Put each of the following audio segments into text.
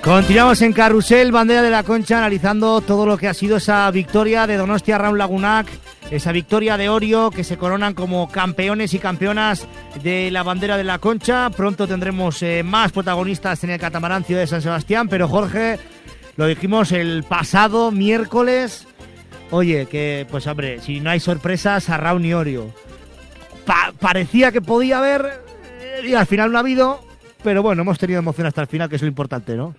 Continuamos en Carrusel, bandera de la Concha, analizando todo lo que ha sido esa victoria de Donostia Arraun Lagunak, esa victoria de Orio, que se coronan como campeones y campeonas de la bandera de la Concha. Pronto tendremos más protagonistas en el Catamarancio de San Sebastián, pero Jorge, lo dijimos el pasado miércoles, oye, que pues hombre, si no hay sorpresas, Arraun y Orio. Parecía que podía haber, y al final no ha habido, pero bueno, hemos tenido emoción hasta el final, que es lo importante, ¿no?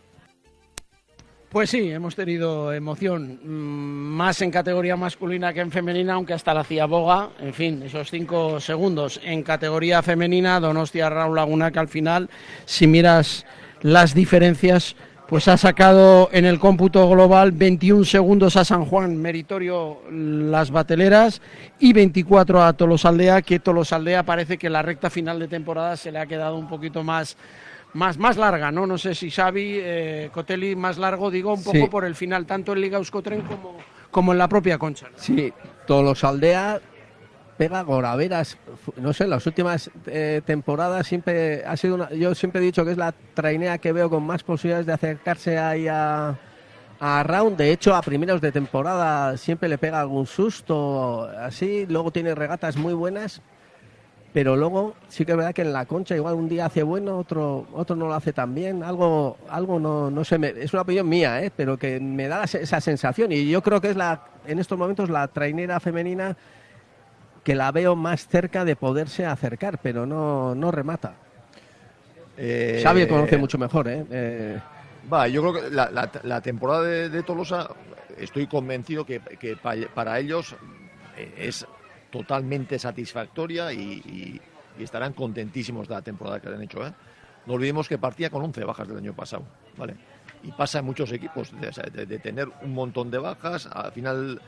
Pues sí, hemos tenido emoción, más en categoría masculina que en femenina, aunque hasta la ciaboga, en fin, esos 5 segundos. En categoría femenina, Donostia Arraun Lagunak, que al final, si miras las diferencias, pues ha sacado en el cómputo global 21 segundos a San Juan, meritorio las bateleras, y 24 a Tolosaldea, que Tolosaldea parece que la recta final de temporada se le ha quedado un poquito más larga, ¿no? No sé si Xavi, Cotelli, más largo, digo, un poco sí, por el final, tanto en Liga Euskotren como en la propia Concha, ¿no? Sí, Tolosaldea pega goraveras, no sé, las últimas temporadas siempre ha sido yo siempre he dicho que es la trainea que veo con más posibilidades de acercarse ahí a Arraun. De hecho, a primeros de temporada siempre le pega algún susto, así, luego tiene regatas muy buenas. Pero luego sí que es verdad que en la Concha igual un día hace bueno, otro no lo hace tan bien, algo no sé, es una opinión mía, pero que me da esa sensación, y yo creo que es en estos momentos la trainera femenina que la veo más cerca de poderse acercar, pero no remata. Xavi conoce mucho mejor, yo creo que la temporada de Tolosa, estoy convencido que para ellos es totalmente satisfactoria y estarán contentísimos de la temporada que han hecho, ¿eh? No olvidemos que partía con 11 bajas del año pasado, ¿vale? Y pasa en muchos equipos de tener un montón de bajas. Al final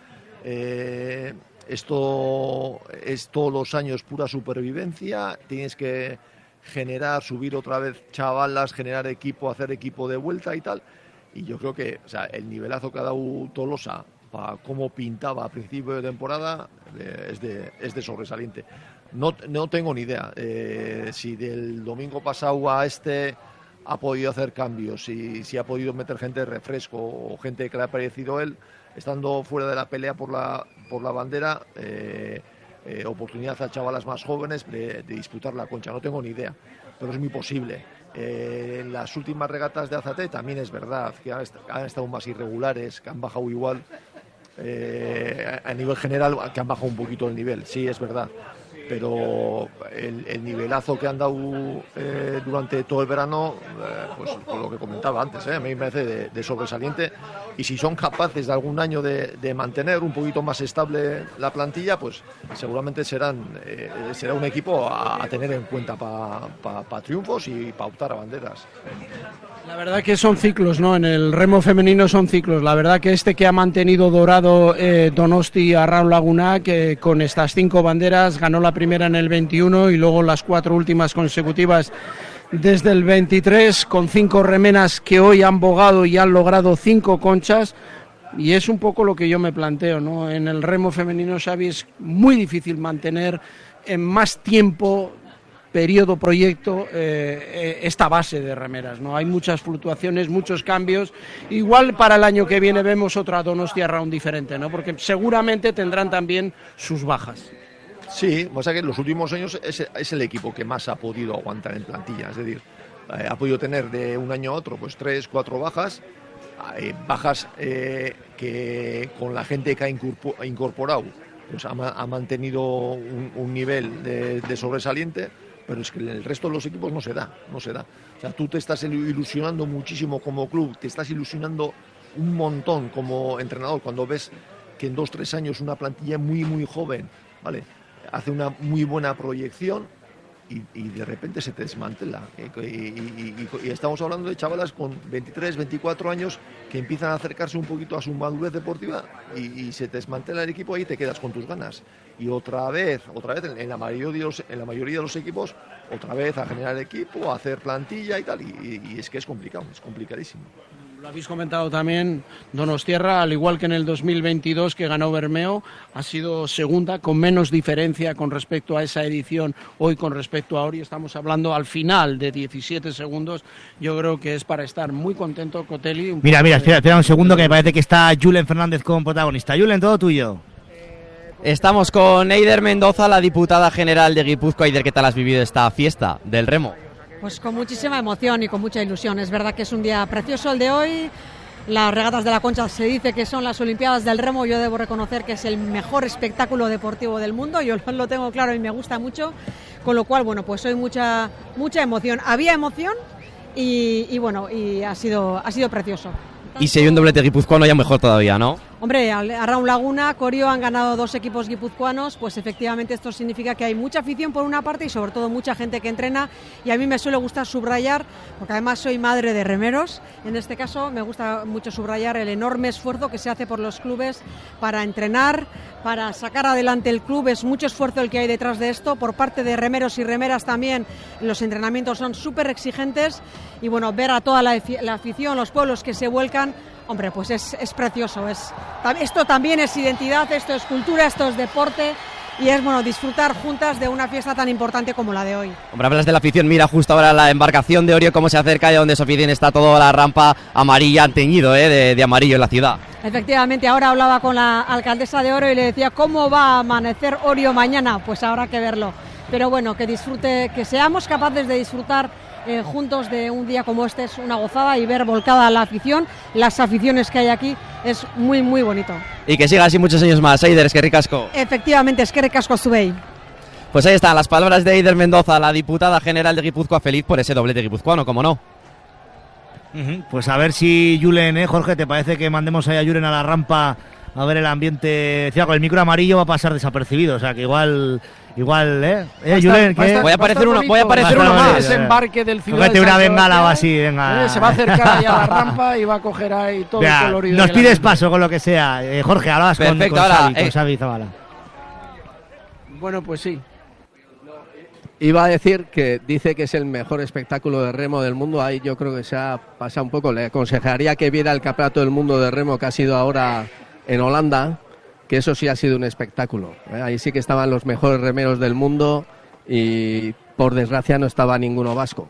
esto es todos los años pura supervivencia, tienes que subir otra vez chavalas, generar equipo, hacer equipo de vuelta y tal, y yo creo que el nivelazo que ha dado Tolosa para cómo pintaba a principio de temporada es de sobresaliente. No tengo ni idea si del domingo pasado a ha podido hacer cambios, si ha podido meter gente de refresco o gente que le ha parecido él, estando fuera de la pelea por la bandera, oportunidad a chavalas más jóvenes de disputar la Concha. No tengo ni idea, pero es muy posible. En las últimas regatas de Azate también es verdad que han estado más irregulares, que han bajado igual a nivel general, que han bajado un poquito el nivel, sí, es verdad, pero el nivelazo que han dado durante todo el verano, pues por lo que comentaba antes, a mí me parece de sobresaliente, y si son capaces de algún año de mantener un poquito más estable la plantilla, pues seguramente será un equipo a tener en cuenta para triunfos y para optar a banderas. La verdad que son ciclos, ¿no? En el remo femenino son ciclos. La verdad que que ha mantenido dorado Donostia Arraun Lagunak, que con estas 5 banderas ganó la primera en el 21 y luego las 4 últimas consecutivas desde el 23, con 5 remenas que hoy han bogado y han logrado 5 conchas. Y es un poco lo que yo me planteo, ¿no? En el remo femenino, Xavi, es muy difícil mantener en más tiempo, periodo, proyecto, esta base de remeras, ¿no? Hay muchas fluctuaciones, muchos cambios. Igual para el año que viene vemos otra Donostia Arraun diferente, ¿no? Porque seguramente tendrán también sus bajas. Sí, pasa que en los últimos años es el equipo que más ha podido aguantar en plantilla, es decir, ha podido tener de un año a otro pues 3, 4 bajas, que con la gente que ha incorporado pues ha mantenido un nivel de sobresaliente, pero es que en el resto de los equipos no se da. O sea, tú te estás ilusionando muchísimo como club, te estás ilusionando un montón como entrenador cuando ves que en 2-3 años una plantilla muy, muy joven, ¿vale?, hace una muy buena proyección y de repente se te desmantela. Y estamos hablando de chavalas con 23, 24 años que empiezan a acercarse un poquito a su madurez deportiva y se te desmantela el equipo y te quedas con tus ganas. Y otra vez en la mayoría de los equipos, otra vez a generar equipo, a hacer plantilla y tal. Y es que es complicado, es complicadísimo. Lo habéis comentado también, Donostiarra, al igual que en el 2022 que ganó Bermeo, ha sido segunda con menos diferencia con respecto a esa edición. Hoy con respecto a Orio estamos hablando al final de 17 segundos. Yo creo que es para estar muy contento, Cotelli. Mira, espera un segundo que me parece que está Julen Fernández como protagonista. Julen, todo tuyo. Estamos con Eider Mendoza, la diputada general de Guipúzcoa. Eider, ¿qué tal has vivido esta fiesta del remo? Pues con muchísima emoción y con mucha ilusión. Es verdad que es un día precioso el de hoy. Las regatas de la Concha se dice que son las Olimpiadas del Remo. Yo debo reconocer que es el mejor espectáculo deportivo del mundo. Yo lo tengo claro y me gusta mucho. Con lo cual, bueno, pues hoy mucha emoción. Había emoción y bueno, y ha sido precioso. Y si hay un doblete guipuzcoano, ya mejor todavía, ¿no? Hombre, Arraun Laguna, Corio han ganado 2 equipos guipuzcoanos, pues efectivamente esto significa que hay mucha afición por una parte y sobre todo mucha gente que entrena, y a mí me suele gustar subrayar, porque además soy madre de remeros, en este caso me gusta mucho subrayar el enorme esfuerzo que se hace por los clubes para entrenar, para sacar adelante el club. Es mucho esfuerzo el que hay detrás de esto, por parte de remeros y remeras también. Los entrenamientos son súper exigentes y bueno, ver a toda la afición, los pueblos que se vuelcan, hombre, pues es precioso. Esto también es identidad, esto es cultura, esto es deporte y es bueno disfrutar juntas de una fiesta tan importante como la de hoy. Hombre, hablas de la afición, mira justo ahora la embarcación de Orio cómo se acerca y donde su afición está toda la rampa amarilla, han teñido de amarillo en la ciudad. Efectivamente, ahora hablaba con la alcaldesa de Orio y le decía cómo va a amanecer Orio mañana, pues habrá que verlo. Pero bueno, que disfrute, que seamos capaces de disfrutar juntos de un día como este es una gozada, y ver volcada la afición, las aficiones que hay aquí, es muy muy bonito. Y que siga así muchos años más. Eider, eskerrik asko. Efectivamente, eskerrik asko zuei. Pues ahí están las palabras de Eider Mendoza, la diputada general de Guipúzcoa, feliz por ese doblete guipuzcoano, como no. Pues a ver si Julen, Jorge, ¿te parece que mandemos ahí a Julen a la rampa a ver el ambiente? Decía, con el micro amarillo va a pasar desapercibido, o sea que igual, Julen, ¿qué? Voy a aparecer uno más. Ese embarque del Ciudad de una bengala o así, venga. Se va a acercar ahí a la rampa y va a coger ahí todo el colorido. Nos pides paso con lo que sea. Jorge, ahora vas con Xavi Zabala. Bueno, pues sí. Iba a decir que dice que es el mejor espectáculo de remo del mundo. Ahí yo creo que se ha pasado un poco. Le aconsejaría que viera el campeonato del mundo de remo que ha sido ahora en Holanda, que eso sí ha sido un espectáculo. Ahí sí que estaban los mejores remeros del mundo y por desgracia no estaba ninguno vasco.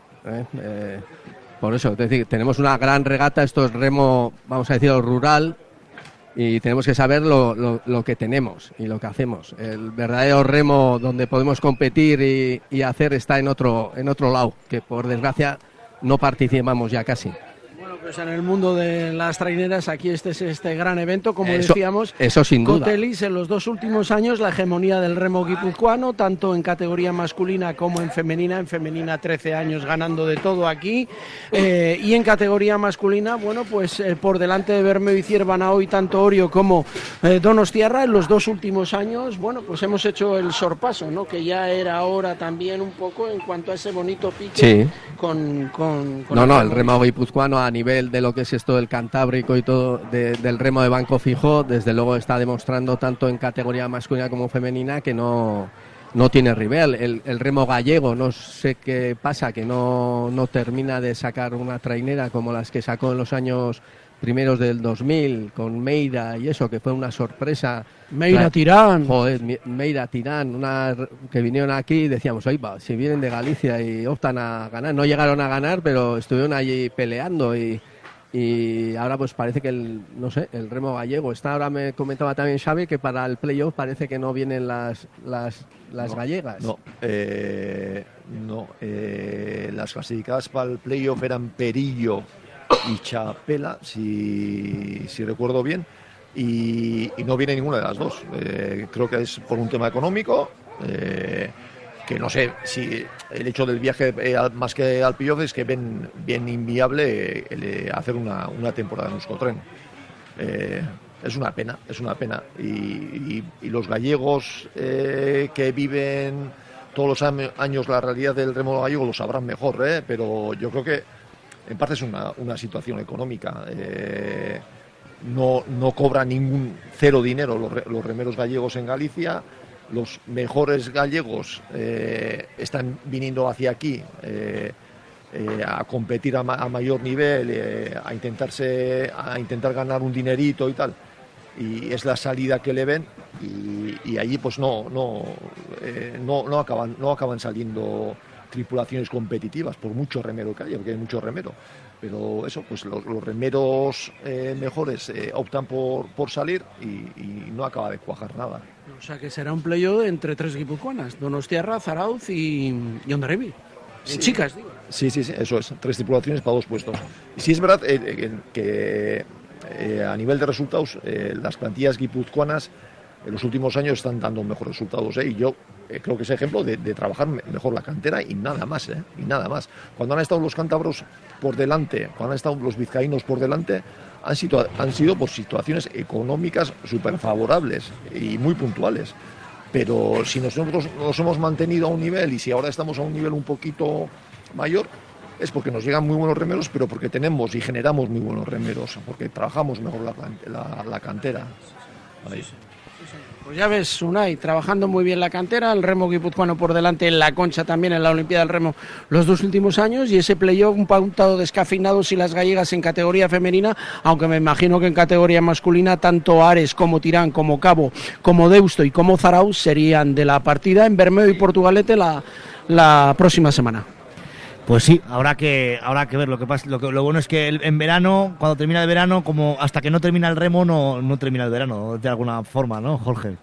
Por eso, es decir, tenemos una gran regata, esto es remo, vamos a decirlo, rural, y tenemos que saber lo que tenemos y lo que hacemos. El verdadero remo donde podemos competir y hacer está en otro lado, que por desgracia no participamos ya casi. Pues en el mundo de las traineras aquí este gran evento, como decíamos. Eso sin duda. Cotelis, en los 2 últimos años la hegemonía del remo guipuzcoano, tanto en categoría masculina como en femenina. En femenina 13 años ganando de todo aquí. Y en categoría masculina, bueno, pues por delante de Bermeo y Ciervana hoy tanto Orio como Donostiarra. En los 2 últimos años, bueno, pues hemos hecho el sorpaso, ¿no? Que ya era hora también un poco en cuanto a ese bonito pique. Sí. Con el remo guipuzcoano a nivel de lo que es esto del Cantábrico y todo del remo de banco fijo, desde luego está demostrando tanto en categoría masculina como femenina que no tiene rival. El remo gallego, no sé qué pasa, que no termina de sacar una trainera como las que sacó en los años primeros del 2000 con Meira y eso, que fue una sorpresa. Meira Tirán. Joder, Meira Tirán, que vinieron aquí y decíamos, oye, si vienen de Galicia y optan a ganar, no llegaron a ganar, pero estuvieron allí peleando y ahora pues parece que el remo gallego está. Ahora me comentaba también Xavi que para el playoff parece que no vienen las gallegas. Las clasificadas para el playoff eran Perillo y Chapela, si recuerdo bien, y no viene ninguna de las dos. Creo que es por un tema económico, que no sé si el hecho del viaje más que al playoff es que ven bien inviable hacer una temporada en Euskotren. Es una pena y los gallegos que viven todos los años la realidad del remo gallego lo sabrán mejor, pero yo creo que en parte es una situación económica. No cobran cero dinero los remeros gallegos en Galicia. Los mejores gallegos están viniendo hacia aquí a competir a mayor nivel, a intentar ganar un dinerito y tal, y es la salida que le ven, y allí pues no acaban saliendo tripulaciones competitivas, por mucho remero que haya, porque hay mucho remero, pero eso, pues los remeros mejores optan por salir y no acaba de cuajar nada. O sea que será un playoff entre 3 guipuzcoanas, Donostiarra, Zarauz y Hondarribia. Sí. Chicas, digo. Sí, eso es, 3 tripulaciones para 2 puestos. Y sí es verdad que a nivel de resultados, las plantillas guipuzcoanas en los últimos años están dando mejores resultados, y yo creo que es ejemplo de trabajar mejor la cantera y nada más, y nada más. Cuando han estado los cántabros por delante, cuando han estado los vizcaínos por delante, han sido por situaciones económicas súper favorables y muy puntuales. Pero si nosotros nos hemos mantenido a un nivel, y si ahora estamos a un nivel un poquito mayor, es porque nos llegan muy buenos remeros, pero porque tenemos y generamos muy buenos remeros, porque trabajamos mejor la cantera. Ahí. Pues ya ves, Unai, trabajando muy bien la cantera, el remo guipuzcoano por delante en la Concha también, en la Olimpiada del Remo los 2 últimos años, y ese playoff un pauntado descafeinado si las gallegas en categoría femenina, aunque me imagino que en categoría masculina tanto Ares como Tirán, como Cabo, como Deusto y como Zarauz serían de la partida en Bermeo y Portugalete la próxima semana. Pues sí, habrá que ver lo que pasa. Lo bueno es que en verano, cuando termina el verano, como hasta que no termina el remo, no termina el verano, de alguna forma, ¿no, Jorge?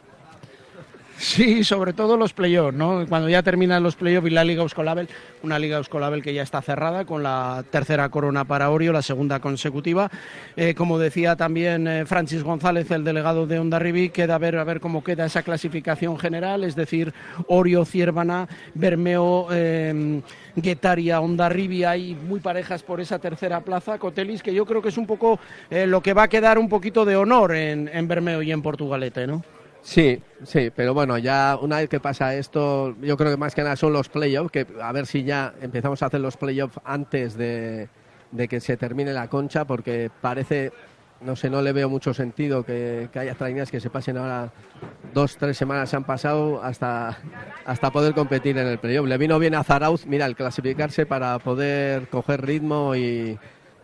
Sí, sobre todo los playoffs, ¿no? Cuando ya terminan los playoffs y la Liga Euskolabel, una Liga Euskolabel que ya está cerrada con la tercera corona para Orio, la segunda consecutiva. Como decía también Francis González, el delegado de Hondarribia, queda a ver cómo queda esa clasificación general, es decir, Orio, Ciervana, Bermeo, Guetaria, Hondarribia, y muy parejas por esa tercera plaza. Cotelis, que yo creo que es un poco lo que va a quedar un poquito de honor en Bermeo y en Portugalete, ¿no? Sí, pero bueno, ya una vez que pasa esto, yo creo que más que nada son los playoffs, que a ver si ya empezamos a hacer los playoffs antes de que se termine la Concha, porque parece, no sé, no le veo mucho sentido que haya traineras que se pasen ahora 2-3 semanas se han pasado hasta poder competir en el playoff. Le vino bien a Zarauz, mira, el clasificarse para poder coger ritmo y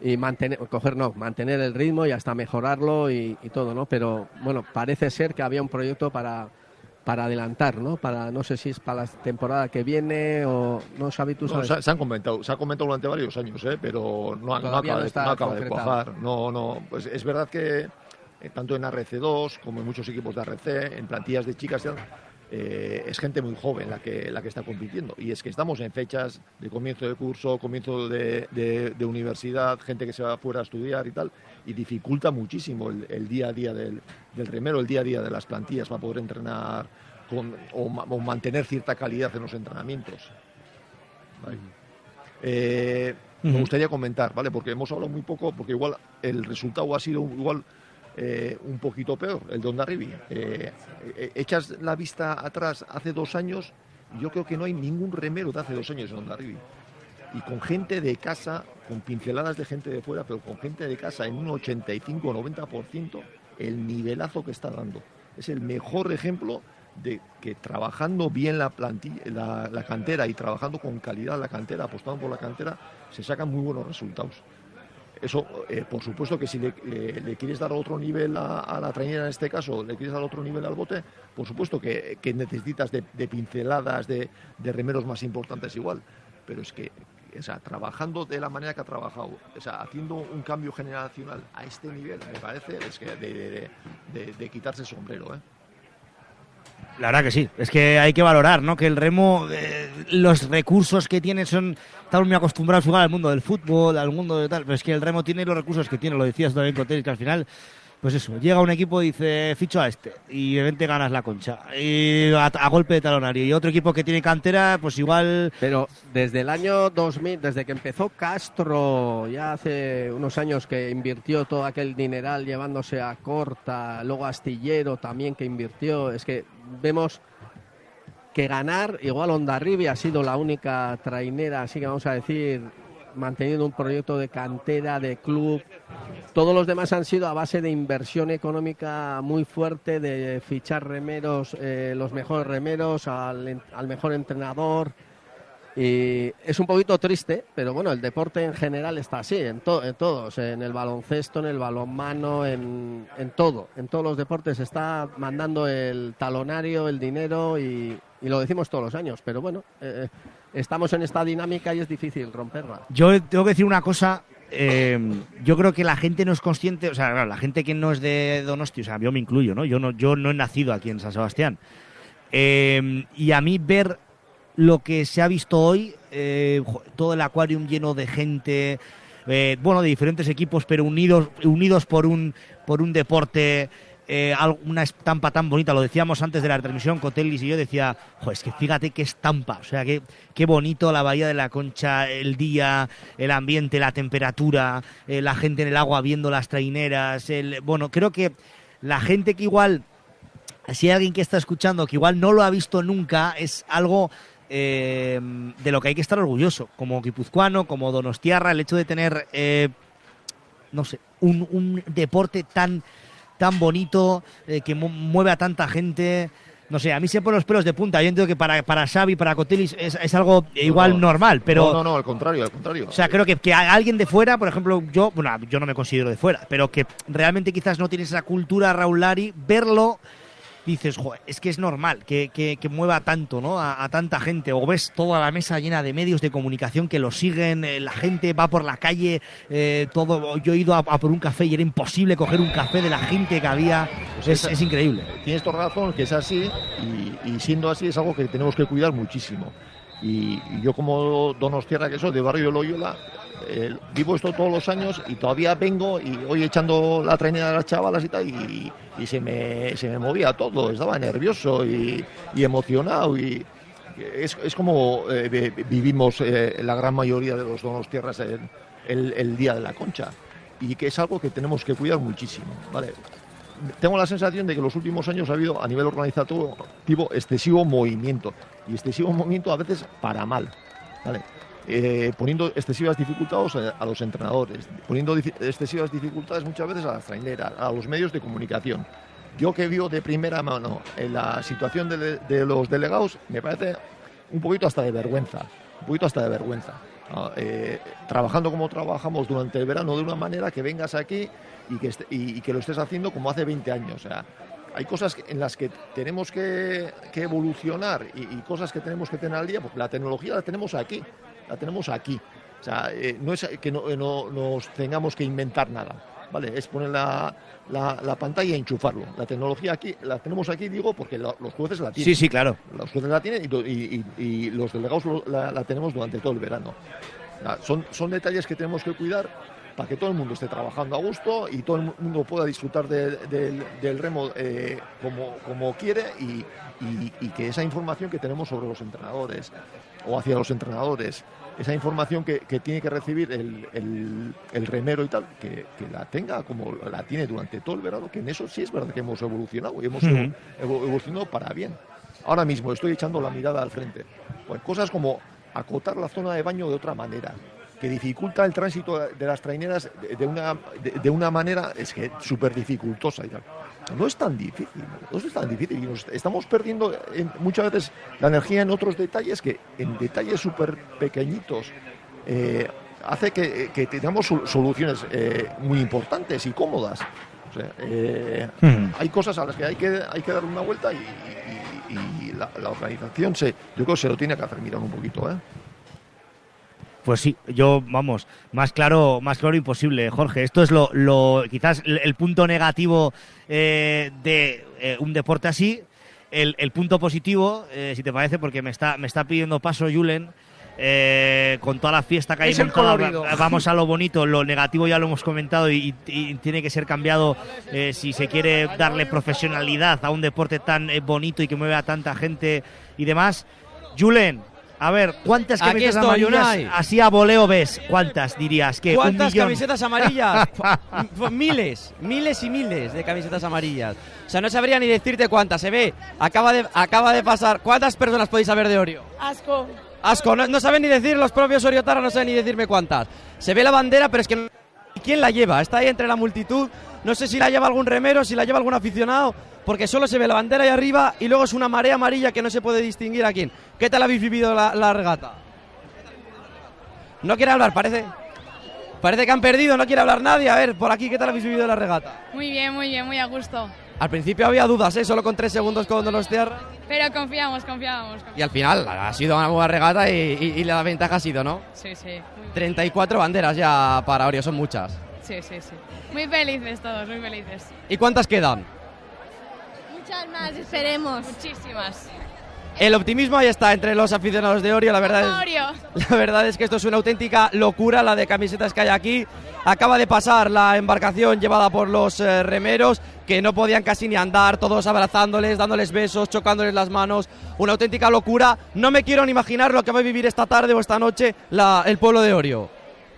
mantener el ritmo y hasta mejorarlo y todo, ¿no? Pero bueno, parece ser que había un proyecto para adelantar, ¿no? No sé si es para la temporada que viene o no, Xavi, tú sabes. Se ha comentado durante varios años, pero no acaba de cuajar. No, pues es verdad que tanto en RC2 como en muchos equipos de RC, en plantillas de chicas, es gente muy joven la que está compitiendo, y es que estamos en fechas de comienzo de curso, comienzo de universidad, gente que se va fuera a estudiar y tal, y dificulta muchísimo el día a día del remero, el día a día de las plantillas para poder entrenar o mantener cierta calidad en los entrenamientos. ¿Vale? Me gustaría comentar, ¿vale? Porque hemos hablado muy poco, porque igual el resultado ha sido un poquito peor, el de Hondarribia. Echas la vista atrás hace 2 años, y yo creo que no hay ningún remero de hace 2 años en Hondarribia. Y con gente de casa, con pinceladas de gente de fuera, pero con gente de casa en un 85 o 90%, el nivelazo que está dando. Es el mejor ejemplo de que trabajando bien la cantera y trabajando con calidad la cantera, apostando por la cantera, se sacan muy buenos resultados. Eso, por supuesto que si le quieres dar otro nivel a la trainera, en este caso, le quieres dar otro nivel al bote, por supuesto que necesitas de pinceladas, de remeros más importantes igual. Pero es que, o sea, trabajando de la manera que ha trabajado, o sea, haciendo un cambio generacional a este nivel, me parece es que de quitarse el sombrero, La verdad que sí, es que hay que valorar, ¿no? Que el remo, los recursos que tiene estamos muy acostumbrados a jugar al mundo del fútbol, al mundo de tal, pero es que el remo tiene los recursos que tiene, lo decías también, Cotelis, que al final, pues eso, llega un equipo y dice, ficho a este, y de repente ganas la Concha, y a golpe de talonario, y otro equipo que tiene cantera, pues igual... Pero desde el año 2000, desde que empezó Castro, ya hace unos años que invirtió todo aquel dineral llevándose a Corta, luego Astillero también que invirtió, es que vemos que ganar, igual Hondarribia ha sido la única trainera, así que vamos a decir, manteniendo un proyecto de cantera, de club. Todos los demás han sido a base de inversión económica muy fuerte, de fichar remeros, los mejores remeros, al mejor entrenador. Y es un poquito triste, pero bueno, el deporte en general está así, en todos, en el baloncesto, en el balonmano, en todo. En todos los deportes se está mandando el talonario, el dinero y lo decimos todos los años. Pero bueno, estamos en esta dinámica y es difícil romperla. Yo tengo que decir una cosa. Yo creo que la gente no es consciente, o sea, claro, la gente que no es de Donosti, o sea, yo me incluyo, ¿no? Yo no he nacido aquí en San Sebastián. Y a mí ver lo que se ha visto hoy, todo el Aquarium lleno de gente, bueno, de diferentes equipos, pero unidos por un deporte, una estampa tan bonita. Lo decíamos antes de la retransmisión, Cotelis y yo, decía, es que fíjate qué estampa, o sea, qué bonito la Bahía de la Concha, el día, el ambiente, la temperatura, la gente en el agua viendo las traineras, bueno, creo que la gente que igual, si hay alguien que está escuchando que igual no lo ha visto nunca, es algo de lo que hay que estar orgulloso, como guipuzcoano, como donostiarra, el hecho de tener, no sé, un deporte tan bonito, que mueve a tanta gente. No sé, a mí se ponen los pelos de punta. Yo entiendo que para Xavi, para Cotelis es algo igual normal, pero... No, al contrario. O sea, creo que alguien de fuera, por ejemplo, yo no me considero de fuera, pero que realmente quizás no tiene esa cultura Raúl Lari, verlo, dices, es que es normal que mueva tanto, ¿no? A tanta gente. O ves toda la mesa llena de medios de comunicación que lo siguen, la gente va por la calle, todo. Yo he ido a por un café y era imposible coger un café de la gente que había. Pues es increíble. Tienes toda razón, que es así, y siendo así es algo que tenemos que cuidar muchísimo. Y yo, como donostiarra que soy, de barrio de Loyola, vivo esto todos los años y todavía vengo y hoy echando la trainera de las chavalas y tal, y se me movía todo, estaba nervioso y emocionado, y es como vivimos la gran mayoría de los donostiarras el Día de la Concha, y que es algo que tenemos que cuidar muchísimo, ¿vale? Tengo la sensación de que en los últimos años ha habido a nivel organizativo excesivo movimiento, y excesivo movimiento a veces para mal, ¿vale? Poniendo excesivas dificultades a los entrenadores, poniendo excesivas dificultades muchas veces a las traineras, a los medios de comunicación. Yo, que vivo de primera mano en la situación de los delegados, me parece un poquito hasta de vergüenza, trabajando como trabajamos durante el verano de una manera, que vengas aquí y que lo estés haciendo como hace 20 años. O sea, hay cosas en las que tenemos que evolucionar y cosas que tenemos que tener al día, porque la tecnología la tenemos aquí. O sea, no es que no nos tengamos que inventar nada, ¿vale? Es poner la pantalla y enchufarlo. La tecnología aquí la tenemos aquí, digo, porque los jueces la tienen. Sí, claro. Los jueces la tienen y los delegados la tenemos durante todo el verano. Son detalles que tenemos que cuidar para que todo el mundo esté trabajando a gusto y todo el mundo pueda disfrutar del remo como quiere, y que esa información que tenemos sobre los entrenadores o hacia los entrenadores, esa información que tiene que recibir el remero y tal, que la tenga como la tiene durante todo el verano, que en eso sí es verdad que hemos evolucionado y hemos evolucionado para bien. Ahora mismo estoy echando la mirada al frente. Pues cosas como acotar la zona de baño de otra manera, que dificulta el tránsito de las traineras de una manera, es que súper dificultosa y tal. No es tan difícil, y nos estamos perdiendo muchas veces la energía en otros detalles, que en detalles súper pequeñitos hace que tengamos soluciones muy importantes y cómodas. O sea, hay cosas a las que hay que dar una vuelta, y la organización yo creo que se lo tiene que hacer mirar un poquito, ¿eh? Pues sí, más claro imposible, Jorge. Esto es quizás el punto negativo de un deporte así. El punto positivo, si te parece, porque me está pidiendo paso Julen, con toda la fiesta que hay montada, vamos a lo bonito. Lo negativo ya lo hemos comentado y tiene que ser cambiado si se quiere darle profesionalidad a un deporte tan bonito y que mueve a tanta gente y demás. Julen, a ver, ¿cuántas camisetas amarillas así a voleo ves? ¿Cuántas dirías? ¿Cuántas camisetas amarillas? Miles y miles de camisetas amarillas. O sea, no sabría ni decirte cuántas. Se ve, acaba de pasar. ¿Cuántas personas podéis saber de Orio? Asco, no saben ni decir, los propios oriotarras no saben ni decirme cuántas. Se ve la bandera, pero es que ¿quién la lleva? Está ahí entre la multitud. No sé si la lleva algún remero, si la lleva algún aficionado, porque solo se ve la bandera ahí arriba y luego es una marea amarilla que no se puede distinguir a quién. ¿Qué tal habéis vivido la regata? No quiere hablar, parece que han perdido, no quiere hablar nadie. A ver, por aquí, ¿qué tal habéis vivido la regata? Muy bien, muy a gusto. Al principio había dudas, solo con 3 segundos con Donostiarra. Pero confiamos. Y al final ha sido una buena regata y la ventaja ha sido, ¿no? Sí. 34 banderas ya para Orio, son muchas. Sí. Muy felices todos, muy felices. ¿Y cuántas quedan? Muchas más, esperemos. Muchísimas. El optimismo ahí está entre los aficionados de Orio. La verdad es que esto es una auténtica locura, la de camisetas que hay aquí. Acaba de pasar la embarcación llevada por los remeros, que no podían casi ni andar, todos abrazándoles, dándoles besos, chocándoles las manos. Una auténtica locura. No me quiero ni imaginar lo que va a vivir esta tarde o esta noche el pueblo de Orio.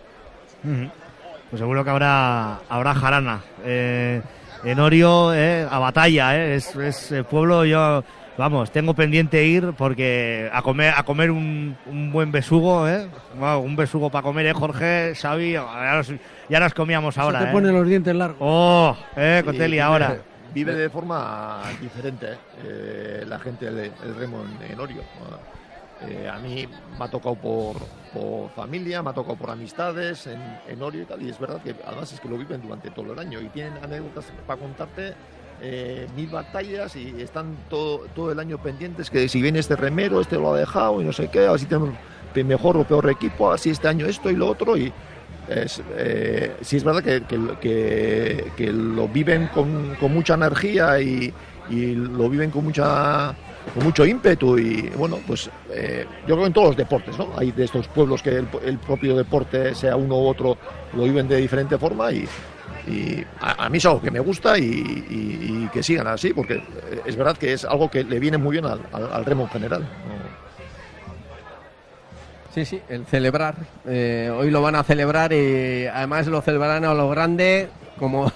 Pues seguro que habrá jarana en Orio, a batalla, es pueblo. Yo, vamos, tengo pendiente ir porque a comer un buen besugo, wow, un besugo para comer, Jorge, Xavi, ya nos comíamos ahora. Se te pone los dientes largos. Coteli, ahora. Vive de forma diferente la gente el remo en Orio. A mí me ha tocado por familia, me ha tocado por amistades en Orio y tal, y es verdad que además es que lo viven durante todo el año y tienen anécdotas para contarte, 1000 batallas, y están todo el año pendientes que si viene este remero, este lo ha dejado y no sé qué, así tenemos mejor o peor equipo, así este año esto y lo otro, y sí es verdad que lo viven con mucha energía y lo viven con mucho ímpetu. Y bueno, pues yo creo que en todos los deportes, ¿no? Hay de estos pueblos que el propio deporte, sea uno u otro, lo viven de diferente forma, y a mí es algo que me gusta y que sigan así, porque es verdad que es algo que le viene muy bien al remo en general, ¿no? Sí, el celebrar. Hoy lo van a celebrar y además lo celebrarán a lo grande, como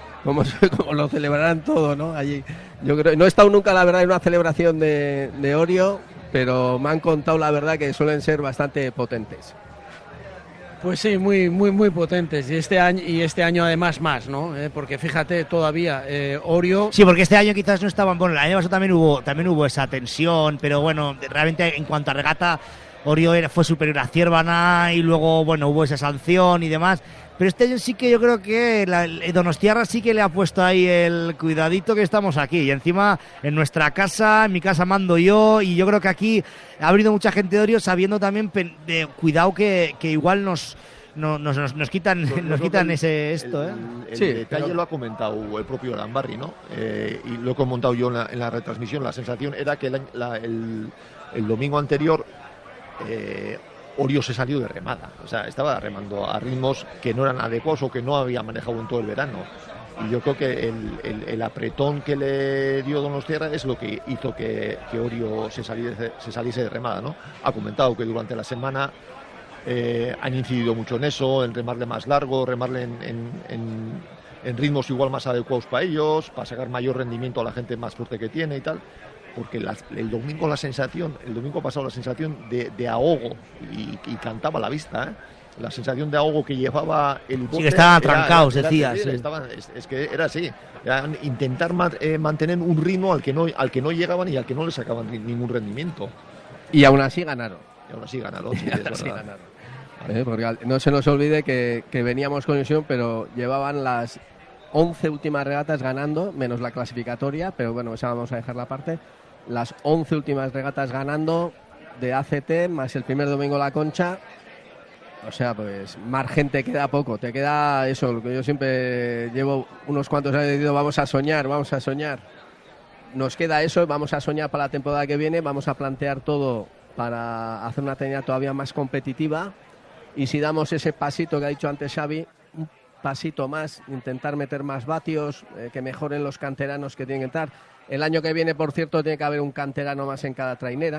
lo celebrarán todo, ¿no? Allí. Yo creo, no he estado nunca, la verdad, en una celebración de Orio, pero me han contado, la verdad, que suelen ser bastante potentes. Pues sí, muy potentes, y este año además más, ¿no? Porque fíjate, todavía Orio... Sí, porque este año quizás no estaban... Bueno, el año pasado también hubo esa tensión, pero bueno, realmente en cuanto a regata, Orio fue superior a Ciervana, y luego, bueno, hubo esa sanción y demás. Pero este año sí que yo creo que Donostiarra sí que le ha puesto ahí el cuidadito que estamos aquí. Y encima en nuestra casa, en mi casa mando yo, y yo creo que aquí ha venido mucha gente de Orio sabiendo también de cuidado que igual nos quitan esto. El detalle lo ha comentado el propio Lambarri, ¿no? Y lo he comentado yo en la retransmisión. La sensación era que el domingo anterior Orio se salió de remada, o sea, estaba remando a ritmos que no eran adecuados o que no había manejado en todo el verano, y yo creo que el apretón que le dio Donostiarra es lo que hizo que Orio se saliese de remada, ¿no? Ha comentado que durante la semana han incidido mucho en eso, en remarle más largo, remarle en ritmos igual más adecuados para ellos, para sacar mayor rendimiento a la gente más fuerte que tiene y tal. Porque el domingo pasado la sensación de ahogo, y cantaba a la vista, la sensación de ahogo que llevaba el bote. Sí, que estaban trancados, decías. Sí. Es que era así, era intentar mantener un ritmo al que no llegaban y al que no le sacaban ningún rendimiento. Y aún así ganaron. Sí, es verdad. Porque no se nos olvide que veníamos con ilusión, pero llevaban las 11 últimas regatas ganando, menos la clasificatoria, pero bueno, esa vamos a dejarla aparte. Las 11 últimas regatas ganando de ACT, más el primer domingo la Concha. O sea, pues margen te queda poco, te queda eso, lo que yo siempre llevo unos cuantos años diciendo, vamos a soñar. Nos queda eso, vamos a soñar para la temporada que viene, vamos a plantear todo para hacer una tenida todavía más competitiva, y si damos ese pasito que ha dicho antes Xavi, un pasito más, intentar meter más vatios, que mejoren los canteranos que tienen que estar. El año que viene, por cierto, tiene que haber un canterano más en cada trainera.